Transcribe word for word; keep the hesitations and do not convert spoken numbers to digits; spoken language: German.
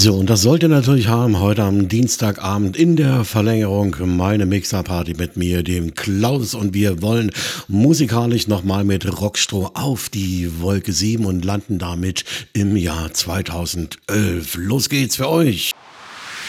So, und das sollt ihr natürlich haben heute am Dienstagabend in der Verlängerung meine Mixer-Party mit mir, dem Klaus. Und wir wollen musikalisch nochmal mit Rockstroh auf die Wolke sieben und landen damit im Jahr zweitausendelf. Los geht's für euch!